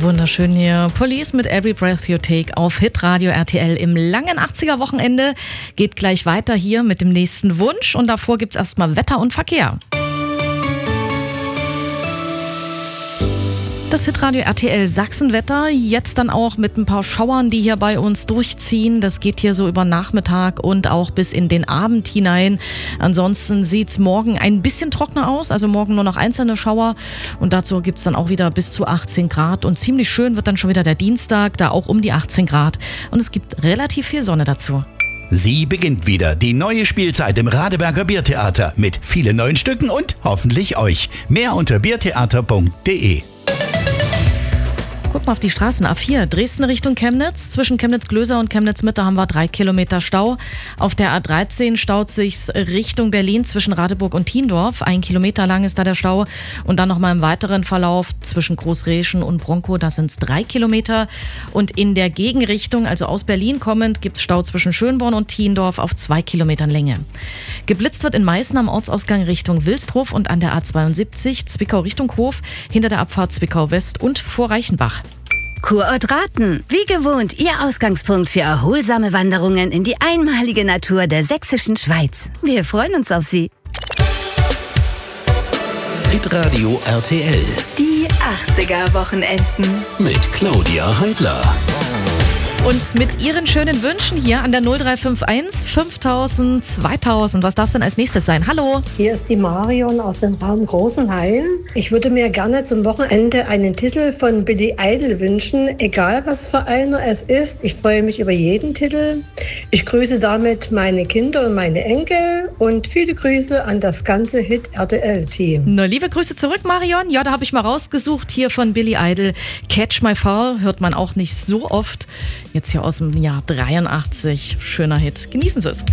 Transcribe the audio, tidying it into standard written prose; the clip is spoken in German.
Wunderschön hier. Police mit Every Breath You Take auf Hitradio RTL im langen 80er-Wochenende. Geht gleich weiter hier mit dem nächsten Wunsch und davor gibt's erstmal Wetter und Verkehr. Das Hitradio RTL Sachsenwetter, jetzt dann auch mit ein paar Schauern, die hier bei uns durchziehen. Das geht hier so über Nachmittag und auch bis in den Abend hinein. Ansonsten sieht's morgen ein bisschen trockener aus, also morgen nur noch einzelne Schauer. Und dazu gibt's dann auch wieder bis zu 18 Grad. Und ziemlich schön wird dann schon wieder der Dienstag, da auch um die 18 Grad. Und es gibt relativ viel Sonne dazu. Sie beginnt wieder, die neue Spielzeit im Radeberger Biertheater mit vielen neuen Stücken und hoffentlich euch. Mehr unter biertheater.de. Guck mal auf die Straßen. A4, Dresden Richtung Chemnitz. Zwischen Chemnitz-Glöser und Chemnitz-Mitte haben wir 3 Kilometer Stau. Auf der A13 staut sich's Richtung Berlin zwischen Radeburg und Thiendorf. 1 Kilometer lang ist da der Stau. Und dann nochmal im weiteren Verlauf zwischen Großreschen und Bronkow, da sind's 3 Kilometer. Und in der Gegenrichtung, also aus Berlin kommend, gibt's Stau zwischen Schönborn und Thiendorf auf 2 Kilometern Länge. Geblitzt wird in Meißen am Ortsausgang Richtung Wilsdruf und an der A72 Zwickau Richtung Hof, hinter der Abfahrt Zwickau West und vor Reichenbach. Kurort Raten. Wie gewohnt, Ihr Ausgangspunkt für erholsame Wanderungen in die einmalige Natur der sächsischen Schweiz. Wir freuen uns auf Sie. Hitradio RTL Die 80er-Wochenenden. mit Claudia Heidler. Und mit Ihren schönen Wünschen hier an der 0351 5000 2000. Was darf es denn als nächstes sein? Hallo. Hier ist die Marion aus dem Raum Großenhain. Ich würde mir gerne zum Wochenende einen Titel von Billy Idol wünschen, egal was für einer es ist. Ich freue mich über jeden Titel. Ich grüße damit meine Kinder und meine Enkel und viele Grüße an das ganze Hit-RTL-Team. Na, liebe Grüße zurück, Marion. Ja, da habe ich mal rausgesucht hier von Billy Idol. Catch My Fall hört man auch nicht so oft. Jetzt hier aus dem Jahr 83. Schöner Hit. Genießen Sie es.